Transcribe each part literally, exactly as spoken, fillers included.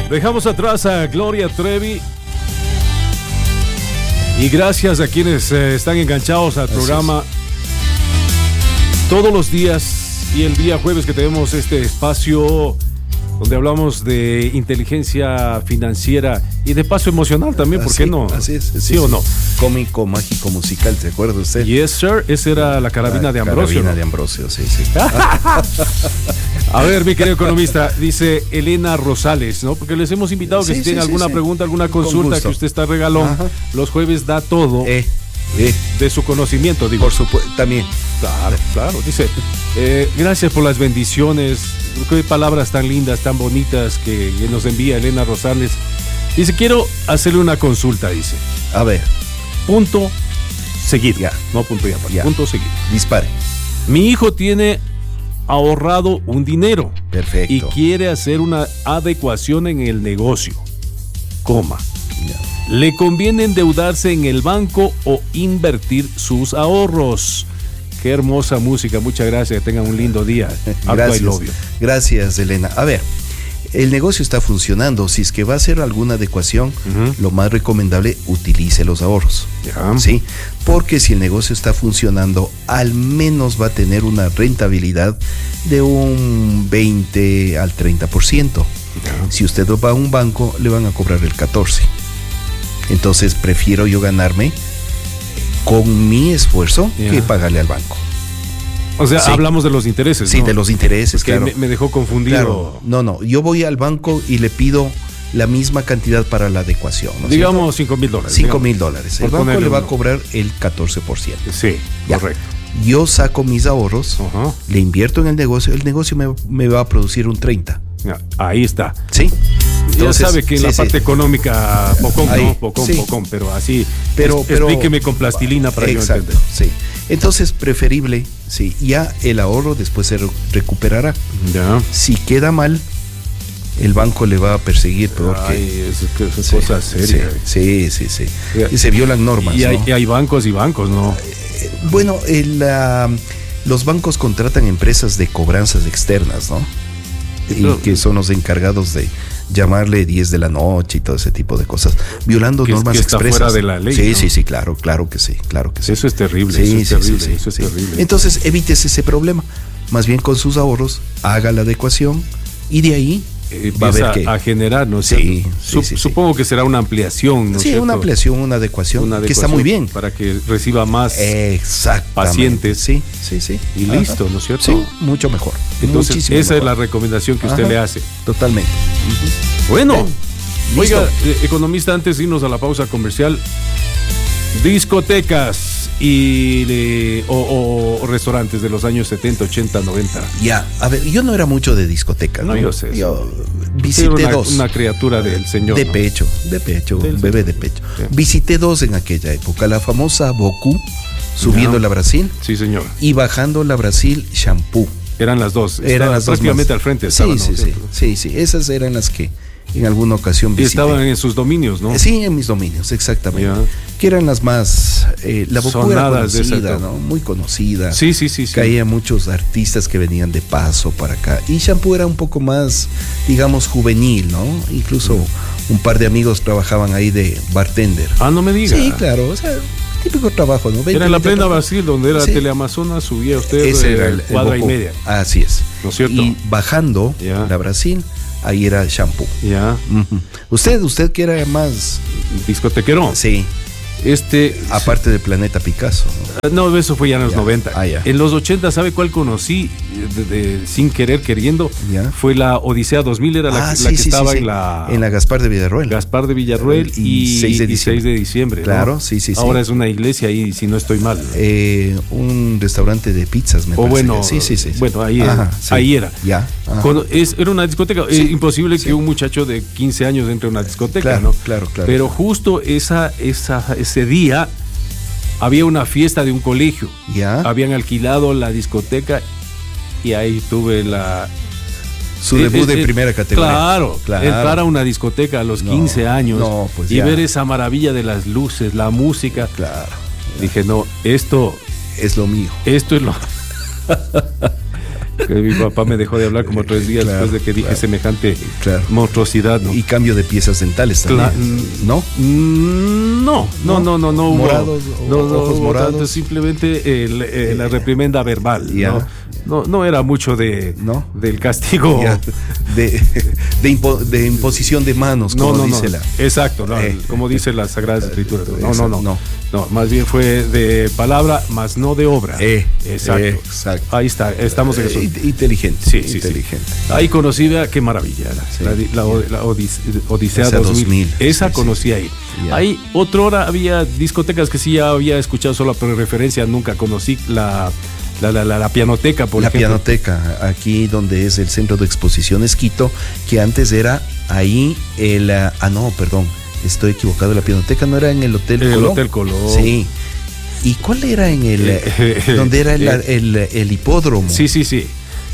Dejamos atrás a Gloria Trevi. Y gracias a quienes eh, están enganchados al programa todos los días y el día jueves que tenemos este espacio donde hablamos de inteligencia financiera y de paso emocional también, ¿por así, qué no? Así es. ¿Sí, sí, o no? Cómico, mágico, musical, ¿se acuerda usted? Yes, sir. Esa era la carabina la de Ambrosio. Carabina ¿no? de Ambrosio, sí, sí. A ver, mi querido economista, dice Elena Rosales, ¿no? Porque les hemos invitado que sí, si tienen sí, alguna sí, pregunta, alguna Con consulta, gusto. que usted está regalón, Ajá. los jueves da todo Eh, eh, de su conocimiento, digo. por supuesto, también. Claro, claro. Dice, eh, gracias por las bendiciones. Qué palabras tan lindas, tan bonitas que, que nos envía Elena Rosales. Dice, quiero hacerle una consulta, dice. A ver, Punto seguido. Ya. No punto y aparte. Ya. Punto seguido. dispare. Mi hijo tiene ahorrado un dinero Perfecto. y quiere hacer una adecuación en el negocio. Coma. Ya. ¿Le conviene endeudarse en el banco o invertir sus ahorros? Qué hermosa música, muchas gracias, que tengan un lindo día. Gracias, I love you. gracias, Elena. A ver, el negocio está funcionando. Si es que va a hacer alguna adecuación, Ujú. lo más recomendable, utilice los ahorros. Ya. ¿Sí? Porque si el negocio está funcionando, al menos va a tener una rentabilidad de un veinte al treinta por ciento. Ya. Si usted va a un banco, le van a cobrar el catorce por ciento. Entonces, prefiero yo ganarme con mi esfuerzo Ya. que pagarle al banco. O sea, Sí. hablamos de los intereses, Sí, ¿no? de los intereses, Que claro. me, me dejó confundido. Claro, no, no, yo voy al banco y le pido la misma cantidad para la adecuación. ¿no es Digamos cinco mil dólares. cierto? cinco mil dólares. El Por banco ponerle le va a uno. cobrar el catorce por ciento. Sí, Ya. correcto. Yo saco mis ahorros, Ajá. le invierto en el negocio, el negocio me, me va a producir un treinta. Ya, ahí está. ¿Sí? Ya sabe que en sí, la sí. parte económica, pocón, Ahí, ¿no? Pocón, sí. pocón, pero así. Pero, es- pero explíqueme con plastilina para yo exacto, entender. sí. Entonces, preferible, sí, ya el ahorro después se re- recuperará. Ya. Si queda mal, el banco le va a perseguir porque Ay, es, que es Sí, cosa seria. Sí, sí, sí. Ya. Y se violan normas. Y hay, ¿no? y hay bancos y bancos, ¿no? Eh, Bueno, el, ah, los bancos contratan empresas de cobranzas externas, ¿no? Y Pero- que son los encargados de llamarle diez de la noche y todo ese tipo de cosas, violando Que es- normas que está expresas. fuera de la ley, Sí, ¿no? sí, sí, claro, claro que sí, claro que sí. Eso es terrible, Sí, eso es sí, terrible, sí, sí, eso es sí. terrible. Entonces, evítese ese problema. Más bien con sus ahorros, haga la adecuación y de ahí Eh, va a empieza ver que... a generar, ¿no es Sí, cierto? sí, Sup- sí, sí. Supongo que será una ampliación, ¿no es Sí, cierto? una ampliación, una adecuación, Una que está adecuación muy bien. para que reciba más Exactamente. pacientes. Sí, sí, sí. y Ajá. listo, ¿no es cierto? Sí, mucho mejor. Entonces, Muchísimo esa es la mejor. recomendación que usted Ajá. le hace. Totalmente. Bueno, Bien, oiga, listo. eh, economista, antes de irnos a la pausa comercial, discotecas y de- o, o restaurantes de los años setenta, ochenta, noventa. Ya, a ver, yo no era mucho de discoteca, ¿no? No, yo sé eso. Yo Usted visité era una, dos. una criatura del Señor. de ¿no? pecho, de pecho, Del un bebé Señor. de pecho. Sí. Visité dos en aquella época, la famosa Boku, subiendo Ya. la Brasil, Sí, señor. y bajando la Brasil Shampoo. Eran las dos. Eran Estaban las dos prácticamente más. al frente. Estaban, sí, ¿no? sí, sí, sí, sí, esas eran las que en alguna ocasión Y visité. estaban en sus dominios, ¿no? Eh, Sí, en mis dominios, exactamente. Ya. Que eran las más... eh, la Boku era Sonadas de esa conocida, época. ¿no? Muy conocida. Sí, sí, sí. sí. Caían muchos artistas que venían de paso para acá. Y Shampoo era un poco más, digamos, juvenil, ¿no? Incluso un par de amigos trabajaban ahí de bartender. Ah, no me diga. Sí, claro, o sea, típico trabajo, ¿no? Era en la veinte, plena veinte, Brasil, donde era Sí. Teleamazonas, subía usted Ese eh, era el, el cuadra y Boku. media. Así es. ¿No es cierto? Y bajando Ya. la Brasil, ahí era Shampoo. Ya. Ujú. Usted, usted que era más... Discotequero. Sí, Este. aparte de Planeta Picasso, ¿no? No, eso fue ya en los Ya. noventa. Ah, ya. En los ochenta, ¿sabe cuál conocí de- de- sin querer, queriendo? Ya. Fue la Odisea dos mil, era la, Ah, la sí, que sí, sí, estaba sí. en la En la Gaspar de Villarroel. Gaspar de Villarroel Y y, seis de y diciembre. seis de diciembre. ¿no? Claro, sí, sí, sí. Ahora es una iglesia ahí, si no estoy mal. Eh, un restaurante de pizzas, me o parece. bueno, que- sí, sí, sí, sí. bueno, ahí, Ajá, era, sí. ahí era. Ya. ajá. Cuando es, era una discoteca. Sí, Es imposible sí. que un muchacho de quince años entre a una discoteca, Claro, ¿no? claro, claro. Pero justo esa, esa, ese día había una fiesta de un colegio. Ya. Habían alquilado la discoteca y ahí tuve la... Su eh, debut eh, de eh, primera categoría. Claro, Claro. entrar a una discoteca a los No, quince años no, pues y ya. ver esa maravilla de las luces, la música. Claro. Dije, no, esto, Es lo mío. esto es lo... Que mi papá me dejó de hablar como tres días Claro, después de que dije claro. semejante Claro. monstruosidad, ¿no? Y cambio de piezas dentales también. Cla- ¿No? Mm, No, no, no, no, no hubo. Morados, no, no ojos hubo morados. tanto, simplemente el, eh, la reprimenda verbal. Ya. ¿no? No, no era mucho de ¿No? del castigo. Ya, de, de, impo- de imposición de manos, No, como no, dice no. la. Exacto, no, Eh. como dice las Sagradas Escrituras. No, no, no, No. no. Más bien fue de palabra, más no de obra. Eh, Exacto. eh, exacto. Ahí está, estamos en eso. Eh, inteligente. Sí, sí, inteligente. sí. Ahí conocí, vea, qué maravilla. La, Sí. la, la- la Odis- Odisea Odisea dos mil. dos mil. Esa Sí, conocí sí. ahí. Ya. Ahí, otra hora había discotecas que sí ya había escuchado solo por referencia, nunca conocí la, la, la, la, la pianoteca, por La ejemplo. pianoteca, aquí donde es el centro de exposiciones Quito, que antes era ahí el. ah ah, no, perdón, estoy equivocado. La pianoteca no era en el Hotel El Colón. Hotel Colón. Sí. ¿Y cuál era en el. Eh, eh, donde era el, eh, el, el hipódromo? Sí, sí, sí.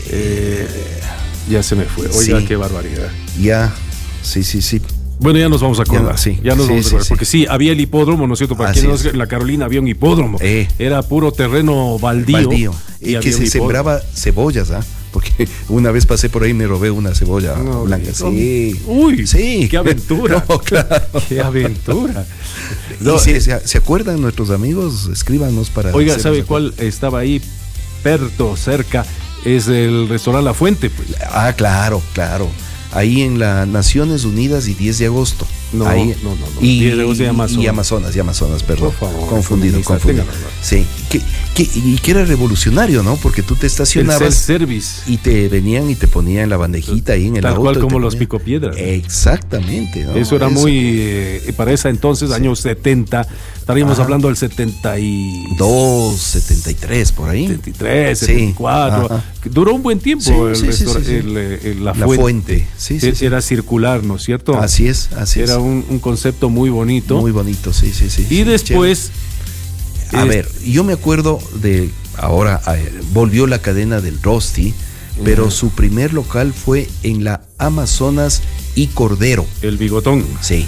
Eh, ya se me fue. Oiga, Sí. qué barbaridad. Ya, sí, sí, sí. Bueno, ya nos vamos a acordar. Ya, sí. Ya nos Sí, vamos a sí, acordar. sí. Porque sí, había el hipódromo, ¿no es cierto? Para Así quien no es. es, en la Carolina había un hipódromo. Eh. Era puro terreno baldío. Baldío. Y, había que un se hipódromo. sembraba cebollas, ¿ah? Porque una vez pasé por ahí y me robé una cebolla No, blanca. no. Sí. Uy, Sí. qué aventura. No, claro. Qué aventura. Y No, si eh, se, se acuerdan nuestros amigos, escríbanos para. Oiga, hacernos ¿sabe de cuál estaba ahí? Perto, cerca. Es el restaurante La Fuente, pues. Ah, claro, claro. Ahí en la Naciones Unidas y diez de agosto. No, Ahí, no, no, no. Y, diez de agosto y Amazonas. y Amazonas, y Amazonas, perdón. Por favor, confundido, comunista, confundido. téngalo, ¿no? Sí, que, que- y que era revolucionario, ¿no? Porque tú te El estacionabas self-service. y te venían y te ponían en la bandejita ahí en el Tal auto. cual y te como los ponían- picopiedras. Exactamente. ¿no? Eso era muy, eh, para esa entonces, años setenta, estaríamos Ajá. hablando del setenta y dos, setenta y tres por ahí. setenta y tres, Sí. setenta y cuatro. Ajá. Duró un buen tiempo Sí, el, sí, sí, restaur- sí, sí. el, eh, el- la, La fuente. fuente. Sí, sí, E- sí. Era circular, ¿no es cierto? Así es, así Era es. un, un concepto muy bonito. Muy bonito, sí, sí, sí. y sí, después, chévere. A es- ver, yo me acuerdo de. Ahora eh, volvió la cadena del Rosti, pero Ujú. su primer local fue en la Amazonas y Cordero. el bigotón. Sí.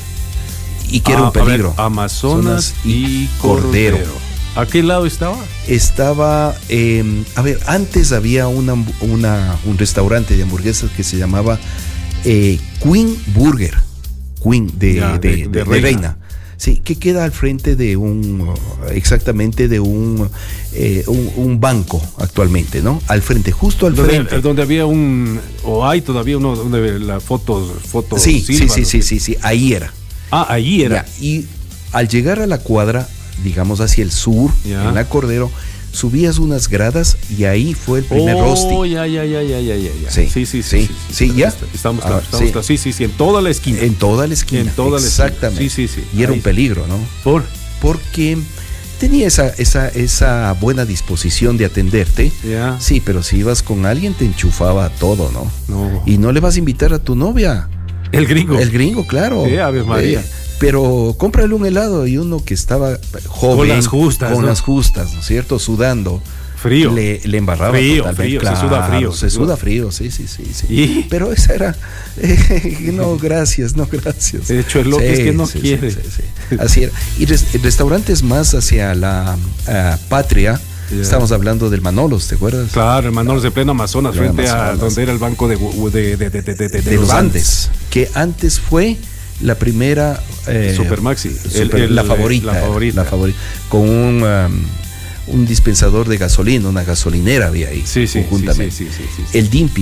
Y que era Ah, un peligro. a ver, Amazonas Amazonas y y Cordero. Cordero. ¿A qué lado estaba? Estaba, eh, a ver, antes había una, una- un restaurante de hamburguesas que se llamaba eh, Queen Burger. Queen, de, Ya, de- de- de- de de Reina. Reina. Sí, que queda al frente de un, uh, exactamente de un, eh, un, un banco actualmente, ¿no? Al frente, justo al Donde, frente. donde había un, o hay todavía uno donde la foto, foto Sí, sí, Silva, sí, ¿no? sí, sí, sí, ahí era. Ah, allí era. Ya, y al llegar a la cuadra, digamos hacia el sur, Ya. en la Cordero, subías unas gradas y ahí fue el primer oh, rosti. ya, ya, ya, ya, ya, ya, ya. Sí, sí, sí, sí, sí, sí, sí, ya. Estamos, Ah, claros, estamos sí. claros. Sí, sí, sí, en toda la esquina. En toda la esquina. En toda la esquina. Exactamente. Sí, sí, sí. Y era Ahí. un peligro, ¿no? Por. Porque tenía esa, esa, esa buena disposición de atenderte. Ya. Sí, pero si ibas con alguien te enchufaba todo, ¿no? No. Y no le vas a invitar a tu novia. El gringo. El gringo, claro. Sí, Ave María. Eh, pero cómprale un helado y uno que estaba joven. Con las justas, Con ¿no? las justas, ¿no es cierto? Sudando. Frío. Le, le embarraba Frío, totalmente. frío, se suda frío, Se se suda. suda frío, sí, sí, sí. sí. ¿Y? Pero esa era. eh, no, gracias, no, gracias. De hecho, el loco es que no quiere. Sí, sí. Así era. Y res- restaurantes más hacia la ah, patria. Ya. Estamos hablando del Manolos, ¿te acuerdas? Claro, hermanos de pleno Amazonas, Pleno frente a Amazonas. donde era el banco de, de, de, de, de, de, de de los Andes, que antes fue la primera eh, Supermaxi, super- el- el- la favorita, la favorita. la favorita, con un um, un dispensador de gasolina, una gasolinera había ahí, Sí, sí, conjuntamente. sí, sí, sí, sí, sí. El Dimpi,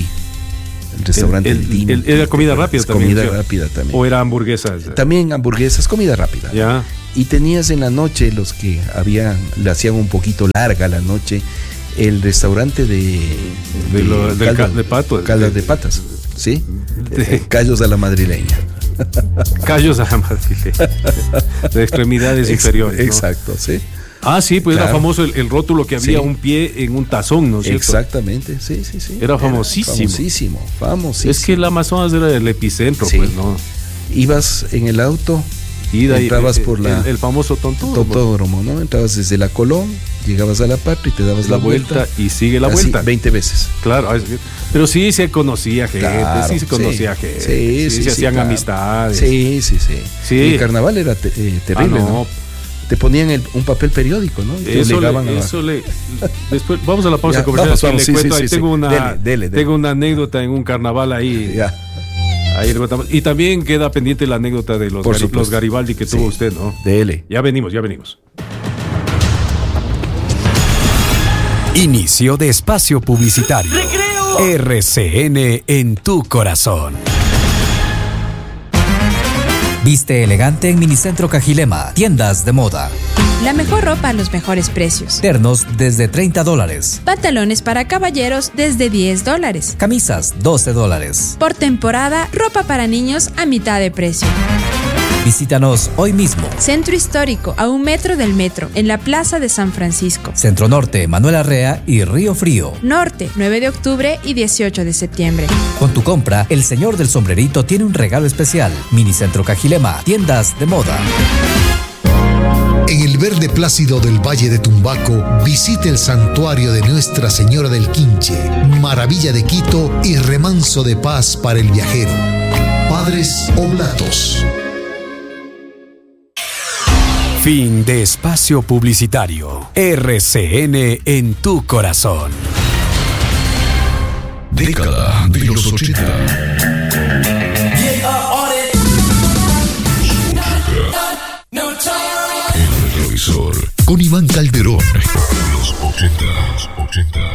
el restaurante El- El, el- Dimpi, el- era comida rápida también, comida ¿sí? rápida también, O era hamburguesas. también hamburguesas, comida rápida. Ya. Y tenías en la noche los que habían, le hacían un poquito larga la noche, el restaurante de, De lo- del ca- de pato. caldas De- de patas, ¿sí? de- Callos a la madrileña. Callos a la madrileña. De extremidades Ex- inferiores. ¿no? Exacto, sí. Ah, sí, pues era Claro. famoso el, el rótulo que había Sí. un pie en un tazón, ¿no es cierto? Exactamente, sí, sí, sí. Era famosísimo. Famosísimo, famosísimo. Es que el Amazonas era el epicentro, Sí. pues, ¿no? Ibas en el auto, Ida y- entrabas el- por la El, el famoso tontódromo. Totódromo, ¿no? Entrabas desde la Colón, llegabas a la Patria y te dabas La la, vuelta y sigue la Así, vuelta. veinte veces. Claro, es- pero sí se conocía gente, Claro, sí se conocía sí. gente, Sí, sí, sí, se sí, hacían claro. amistades. Sí, sí, sí. Sí. Y el carnaval era te- eh, terrible, Ah, ¿no? te ponían el, un papel periódico, ¿no? Y te eso obligaban le, a... eso le, después vamos a la pausa Ya, comercial. vamos, vamos, le sí, cuento, sí, ahí sí, tengo sí. una Dele, dele, dele. tengo una anécdota en un carnaval ahí. Ya. Ahí le contamos. Y también queda pendiente la anécdota de los, Por Gari- supuesto. los Garibaldi que Sí. tuvo usted, ¿no? Dele. Ya venimos, ya venimos. Inicio de espacio publicitario. R C N en tu corazón. Viste elegante en Minicentro Cajilema, tiendas de moda. La mejor ropa a los mejores precios. Ternos desde treinta dólares. Pantalones para caballeros desde diez dólares. Camisas doce dólares. Por temporada, ropa para niños a mitad de precio. Visítanos hoy mismo. Centro Histórico, a un metro del metro, en la Plaza de San Francisco. Centro Norte, Manuel Arrea y Río Frío. Norte, nueve de octubre y dieciocho de septiembre. Con tu compra, el señor del sombrerito tiene un regalo especial. Minicentro Cajilema, tiendas de moda. En el verde plácido del Valle de Tumbaco, visite el santuario de Nuestra Señora del Quinche, maravilla de Quito y remanso de paz para el viajero. Padres Oblatos. Fin de espacio publicitario. R C N en tu corazón. Década de los ochenta. El retrovisor con Iván Calderón. Los ochenta. ochenta.